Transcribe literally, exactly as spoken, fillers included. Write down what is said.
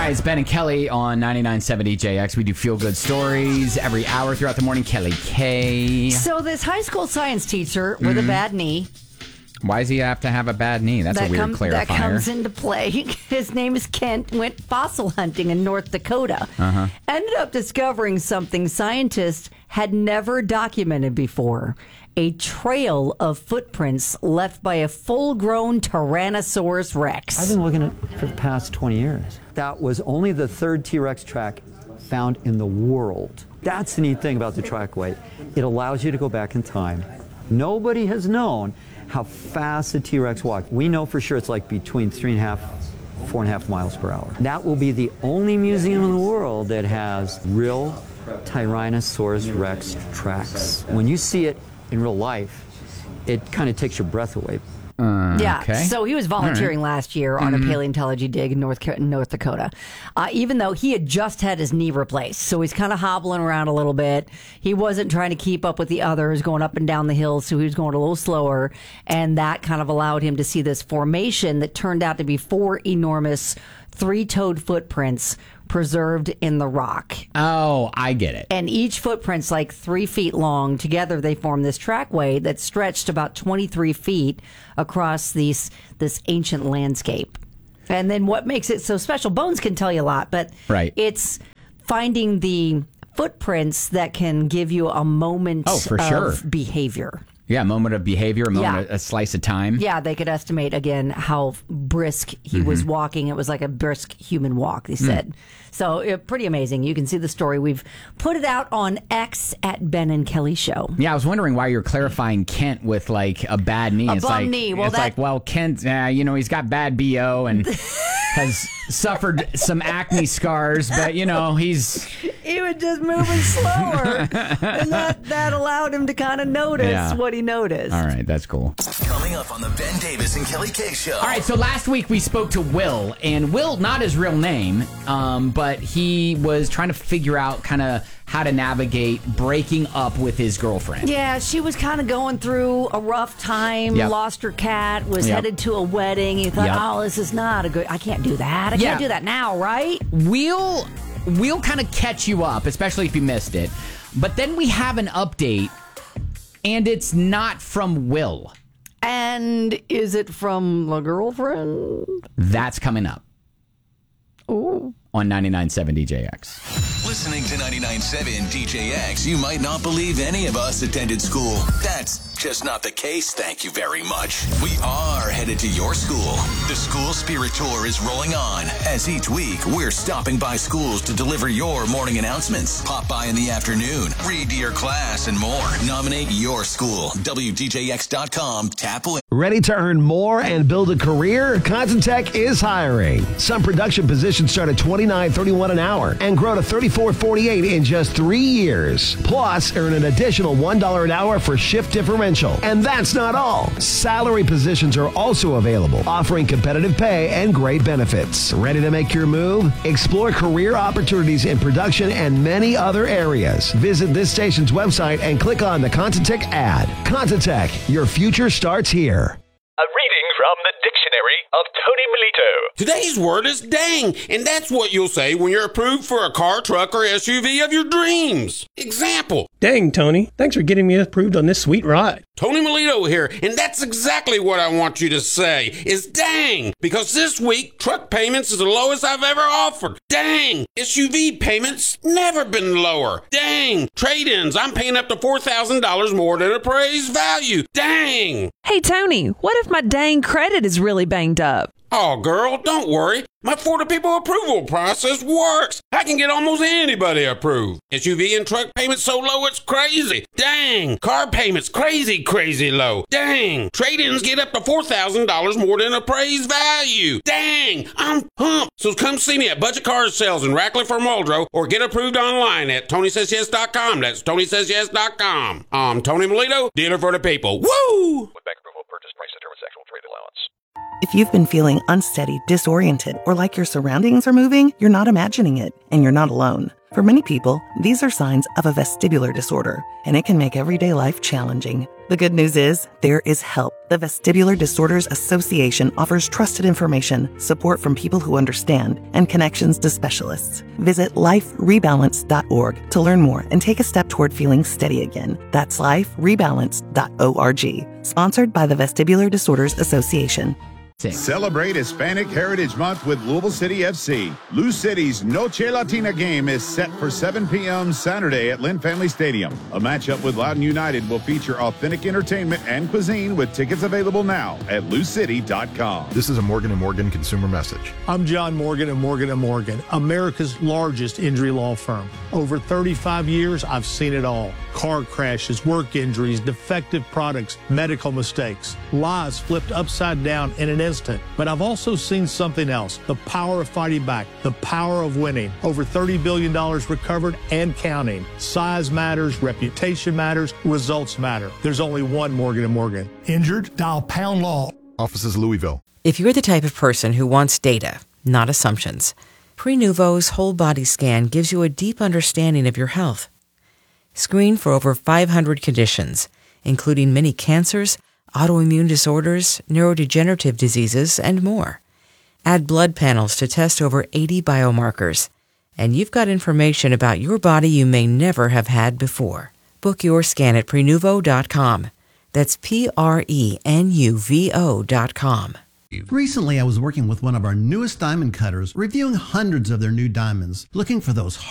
right, it's Ben and Kelly on ninety-nine point seven D J X. We do feel-good stories every hour throughout the morning. Kelly K. So this high school science teacher with mm-hmm. a bad knee. Why does he have to have a bad knee? That's that a weird com- clarifier. That comes into play. His name is Kent, went fossil hunting in North Dakota. Uh-huh. Ended up discovering something scientists had never documented before. A trail of footprints left by a full-grown Tyrannosaurus Rex. I've been looking at it for the past twenty years. That was only the third T-Rex track found in the world. That's the neat thing about the trackway. It allows you to go back in time. Nobody has known how fast the T-Rex walked. We know for sure it's like between three and a half, four and a half miles per hour. That will be the only museum in the world that has real Tyrannosaurus Rex tracks. When you see it in real life, it kind of takes your breath away. Uh, yeah, okay. So he was volunteering right. last year on mm-hmm. a paleontology dig in North North Dakota, uh, even though he had just had his knee replaced. So he's kind of hobbling around a little bit. He wasn't trying to keep up with the others going up and down the hills, so he was going a little slower. And that kind of allowed him to see this formation that turned out to be four enormous three-toed footprints preserved in the rock. Oh, I get it. And each footprint's like three feet long. Together they form this trackway that stretched about twenty-three feet across these this ancient landscape. And then what makes it so special, Bones can tell you a lot, but right. it's finding the footprints that can give you a moment oh, for of sure. behavior. Yeah, a moment of behavior, a moment, yeah. a slice of time. Yeah, they could estimate, again, how brisk he mm-hmm. was walking. It was like a brisk human walk, they said. Mm. So, it, pretty amazing. You can see the story. We've put it out on X at Ben and Kelly Show. Yeah, I was wondering why you're clarifying Kent with, like, a bad knee. A it's bum like, knee. Well, it's that... like, well, Kent, uh, you know, he's got bad B O and has suffered some acne scars, but, you know, he's... He was just moving slower, and that, that allowed him to kind of notice yeah. what he noticed. All right, that's cool. Coming up on the Ben Davis and Kelly K Show. All right, so last week we spoke to Will, and Will, not his real name, um, but he was trying to figure out kind of how to navigate breaking up with his girlfriend. Yeah, she was kind of going through a rough time, yep. lost her cat, was yep. headed to a wedding. He thought, yep. oh, this is not a good, I can't do that. I yeah. can't do that now, right? We'll... We'll kind of catch you up, especially if you missed it. But then we have an update, and it's not from Will. And is it from the girlfriend? That's coming up. Ooh. On ninety-nine point seven D J X. Listening to ninety-nine point seven D J X, you might not believe any of us attended school. That's just not the case, thank you very much. We are headed to your school. The School Spirit Tour is rolling on. As each week, we're stopping by schools to deliver your morning announcements. Pop by in the afternoon, read to your class, and more. Nominate your school. W D J X dot com. Tap link. Ready to earn more and build a career? Contentech is hiring. Some production positions start at twenty-nine thirty-one an hour and grow to thirty-four forty-eight in just three years. Plus, earn an additional one dollar an hour for shift differential. And that's not all. Salary positions are also available, offering competitive pay and great benefits. Ready to make your move? Explore career opportunities in production and many other areas. Visit this station's website and click on the Contentech ad. Contentech, your future starts here. A reading from the Dictionary of Tony Melito. Today's word is dang, and that's what you'll say when you're approved for a car, truck, or S U V of your dreams. Example. Dang, Tony. Thanks for getting me approved on this sweet ride. Tony Melito here, and that's exactly what I want you to say, is dang, because this week, truck payments is the lowest I've ever offered. Dang, S U V payments never been lower. Dang, trade-ins, I'm paying up to four thousand dollars more than appraised value. Dang. Hey, Tony, what if my dang credit is really banged up? Oh, girl, don't worry. My For the People approval process works. I can get almost anybody approved. S U V and truck payments so low it's crazy. Dang. Car payments crazy, crazy low. Dang. Trade-ins get up to four thousand dollars more than appraised value. Dang. I'm pumped. So come see me at Budget Car Sales in Ratcliffe or Muldrow or get approved online at Tony Says Yes dot com. That's Tony Says Yes dot com. I'm Tony Melito, dealer for the people. Woo! With bank approval, purchase price determines actual trade allowance. If you've been feeling unsteady, disoriented, or like your surroundings are moving, you're not imagining it, and you're not alone. For many people, these are signs of a vestibular disorder, and it can make everyday life challenging. The good news is, there is help. The Vestibular Disorders Association offers trusted information, support from people who understand, and connections to specialists. Visit life rebalance dot org to learn more and take a step toward feeling steady again. That's life rebalance dot org. Sponsored by the Vestibular Disorders Association. Celebrate Hispanic Heritage Month with Louisville City F C. Lou City's Noche Latina game is set for seven p.m. Saturday at Lynn Family Stadium. A matchup with Loudoun United will feature authentic entertainment and cuisine with tickets available now at lou city dot com. This is a Morgan and Morgan consumer message. I'm John Morgan of Morgan and Morgan, America's largest injury law firm. Over thirty-five years, I've seen it all. Car crashes, work injuries, defective products, medical mistakes, lives flipped upside down in an instant. But I've also seen something else, the power of fighting back, the power of winning. Over thirty billion dollars recovered and counting. Size matters, reputation matters, results matter. There's only one Morgan and Morgan. Injured? Dial pound law. Offices Louisville. If you're the type of person who wants data, not assumptions, Prenuvo's whole body scan gives you a deep understanding of your health. Screen for over five hundred conditions, including many cancers, autoimmune disorders, neurodegenerative diseases, and more. Add blood panels to test over eighty biomarkers, and you've got information about your body you may never have had before. Book your scan at prenuvo dot com. That's P R E N U V O dot com. Recently, I was working with one of our newest diamond cutters, reviewing hundreds of their new diamonds, looking for those